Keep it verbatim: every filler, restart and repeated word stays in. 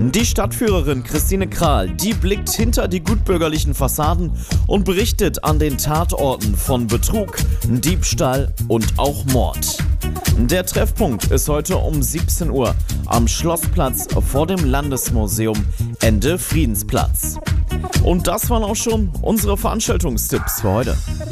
Die Stadtführerin Christine Kral, die blickt hinter die gutbürgerlichen Fassaden und berichtet an den Tatorten von Betrug, Diebstahl und auch Mord. Der Treffpunkt ist heute um siebzehn Uhr am Schlossplatz vor dem Landesmuseum Ende Friedensplatz. Und das waren auch schon unsere Veranstaltungstipps für heute.